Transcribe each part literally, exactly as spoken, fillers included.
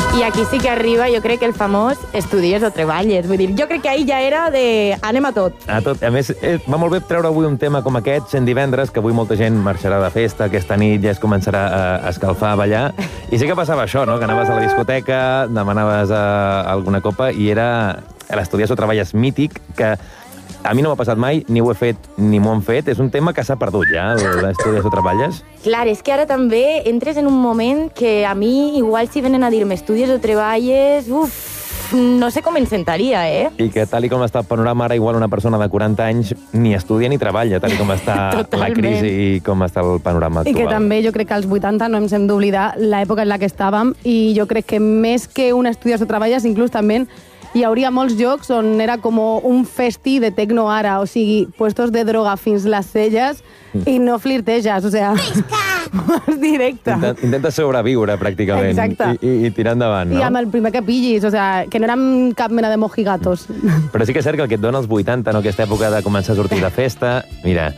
I aquí sí que arriba, jo crec que el famós estudies o treballes. Vull dir, jo crec que ahir ja era de anem a tot. A tot. A més, eh, va molt bé treure avui un tema com aquest, sent divendres, que avui molta gent marxarà de festa, aquesta nit ja es començarà a escalfar, a ballar. I sí que passava això, no?, que anaves a la discoteca, demanaves a alguna copa i era l'estudies o treballes mític, que a mi no m'ha passat mai, ni ho he fet ni m'ho han fet. És un tema que s'ha perdut ja, l'estudies o treballes. Clar, és que ara també entres en un moment que a mi, igual si venen a dir-me estudies o treballes, uf, no sé com em sentaria, eh? I que tal i com està el panorama ara, igual una persona de quaranta anys ni estudia ni treballa, tal i com està la crisi i com està el panorama actual. I que també jo crec que als vuitanta no ens hem d'oblidar l'època en la que estàvem, i jo crec que més que un estudies o treballes, inclús també hi hauria molts llocs on era com un festi de tecno ara, o sigui, puestos de droga fins les celles i no flirteges, o sigui, més directe. Intenta, intenta sobreviure, pràcticament. Exacte. I, i, i tirar endavant, no? I amb el primer que pillis, o sigui, que no érem cap mena de mojigatos. Però sí que és cert que el que et dona els vuitanta, no?, aquesta època de començar a sortir de festa, mira,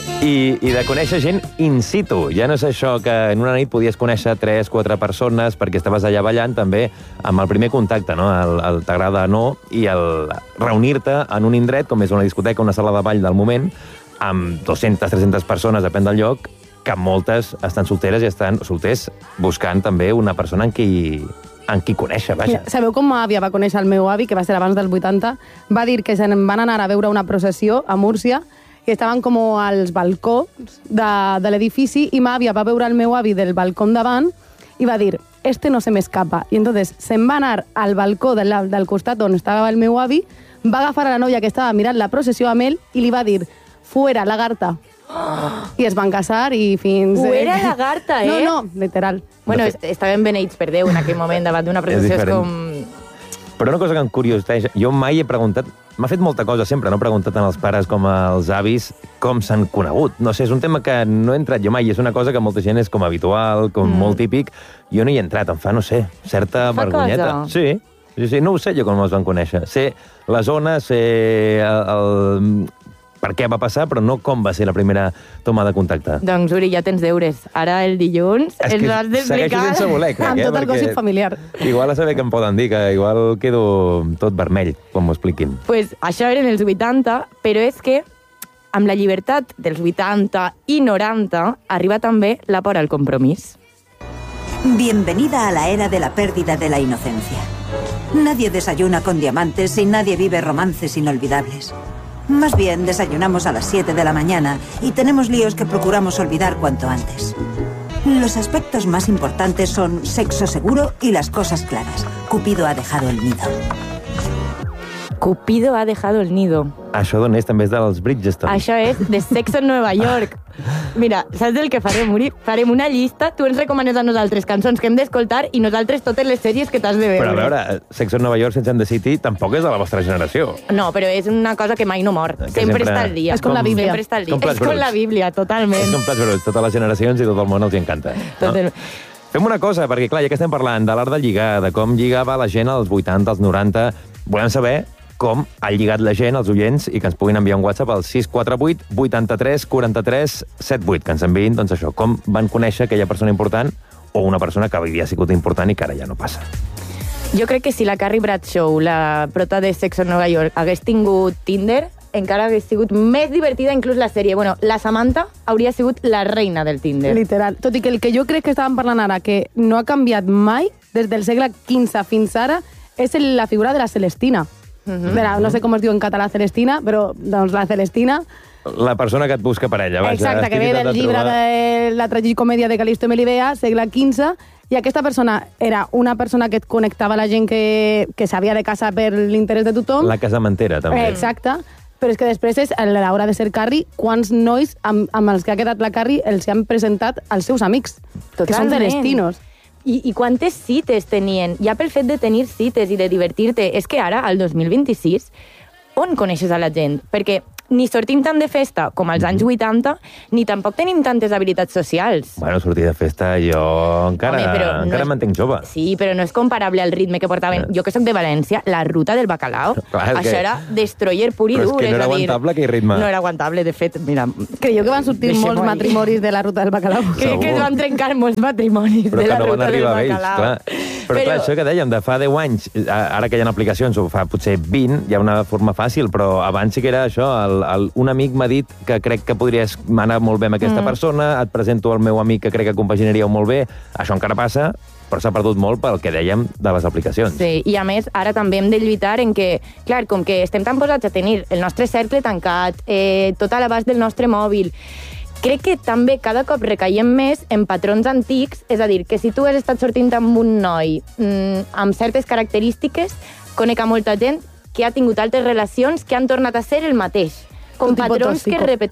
i, i de conèixer gent in situ. Ja no és això que en una nit podies conèixer tres, quatre persones perquè estaves allà ballant, també amb el primer contacte, no?, el, el t'agrada no, i el reunir-te en un indret, com és una discoteca, una sala de ball del moment, amb dues-centes, tres-centes persones, depèn del lloc, que moltes estan solteres i estan solters buscant també una persona en qui, en qui conèixer, vaja. Mira, sabeu com ma àvia va conèixer el meu avi, que va ser abans dels vuitanta? Va dir que se'n van anar a veure una processió a Múrcia i estaven com als balcons de, de l'edifici, i ma àvia va veure el meu avi del balcó davant i va dir, este no se m'escapa. I entonces se'n va anar al balcó del, del costat on estava el meu avi, va agafar a la noia que estava mirant la processió amb ell i li va dir, fuera, lagarta. Oh. I es van casar i fins... Fuera, eh... lagarta, eh? No, no, literal. Bueno, est estaven beneïts per Déu en aquell moment davant d'una processió, és, és com... Però una cosa que em curiositeix, jo mai he preguntat, m'ha fet molta cosa sempre, no he preguntat tant als pares com als avis com s'han conegut. No sé, és un tema que no he entrat jo mai, és una cosa que molta gent és com habitual, com mm. molt típic. Jo no hi he entrat, em fa, no sé, certa fa vergonyeta. Cosa. Sí, sí, sí, no ho sé jo com els van conèixer. Sé la zona, sé el, el, per què va passar, però no com va ser la primera toma de contacte. Doncs, Uri, ja tens deures. Ara, el dilluns, és ens has d'explicar... Segueixo sense voler, crec, amb eh? tot el gossip familiar. Igual a saber què em poden dir, que igual quedo tot vermell, quan m'ho expliquin. Pues això eren els vuitanta, però és que amb la llibertat dels vuitanta i noranta arriba també la por al compromís. Bienvenida a la era de la pérdida de la inocencia. Nadie desayuna con diamantes y nadie vive romances inolvidables. Más bien desayunamos a las siete de la mañana y tenemos líos que procuramos olvidar cuanto antes. Los aspectos más importantes son sexo seguro y las cosas claras. Cupido ha dejado el nido. Cupido ha dejado el nido. Això d'on és? També és dels Bridgestone. Això és de Sexo en Nova York. Mira, saps el que farem, Uri? Farem una llista, tu ens recomanes a nosaltres cançons que hem d'escoltar i nosaltres totes les sèries que t'has de veure. Però a veure, Sexo en Nova York, Sex and the City, tampoc és de la vostra generació. No, però és una cosa que mai no mor. Que sempre, sempre està al dia. És com la Bíblia. Sempre està al dia. Com plats és com bruts. la Bíblia, totalment. És com plats bruts, totes les generacions i tot el món els hi encanta. Totalment. No? Fem una cosa, perquè clar, ja que estem parlant de l'art de lligar, de com lligava la gent als vuitanta, als noranta, volem saber com ha lligat la gent, els oients, i que ens puguin enviar un WhatsApp al sis quatre vuit vuitanta-tres quaranta-tres setanta vuit, que ens enviïn, doncs això, com van conèixer aquella persona important o una persona que havia sigut important i que ara ja no passa. Jo crec que si la Carrie Bradshaw, la prota de Sex en Nova York, hagués tingut Tinder, encara hagués sigut més divertida inclús la sèrie. Bueno, la Samantha hauria sigut la reina del Tinder. Literal. Tot i que el que jo crec que estàvem parlant ara, que no ha canviat mai, des del segle quinze fins ara, és la figura de la Celestina. Mm-hmm. Vera, no sé com es diu en català Celestina, però doncs la Celestina... La persona que et busca parella, vaja. Exacte, que ve del llibre trobar... de la tragicomèdia de Calisto i Melibea, segle quinze, i aquesta persona era una persona que et connectava la gent que, que s'havia de casar per l'interès de tothom. La casamentera, també. Exacte. Però és que després, és, a l'hora de ser Carrie, quants nois amb, amb els que ha quedat la Carrie els han presentat als seus amics, Totalment. que són celestinos. I, I quantes cites tenien? Ja pel fet de tenir cites i de divertir-te. És que ara, al dos mil vint-i-sis, on coneixes a la gent? Perquè ni sortim tant de festa com als anys vuitanta, ni tampoc tenim tantes habilitats socials. Bueno, sortir de festa jo encara, Home, però no encara és- mantenc jove. Sí, però no és comparable al ritme que portaven. Jo que sóc de València, la ruta del bacalao, Clar, és això que- era destroyer pur i Però és dur. que no era a dir, aguantable, aquell ritme. No era aguantable, de fet, mira... Creieu que van sortir deixem-ho molts ahí. matrimonis de la ruta del bacalao? Crec que es Segur. van trencar molts matrimonis Però de que la no van ruta del arribar a ells, bacalao. clar. Però, clar, això que dèiem, de fa deu anys, a- ara que hi ha aplicacions, o fa potser vint, hi ha una forma fàcil, però abans sí que era això, el, el, un amic m'ha dit que crec que podries anar molt bé amb aquesta mm. persona, et presento el meu amic que crec que compaginaríeu molt bé, això encara passa, però s'ha perdut molt pel que dèiem de les aplicacions. Sí, i a més, ara també hem de lluitar en que, clar, com que estem tan posats a tenir el nostre cercle tancat, eh, tot a l'abast del nostre mòbil, crec que també cada cop recaiem més en patrons antics, és a dir, que si tu has estat sortint amb un noi mmm, amb certes característiques, conec a molta gent que ha tingut altres relacions que han tornat a ser el mateix, com Un tipus patrons que tòxico. repeteixen.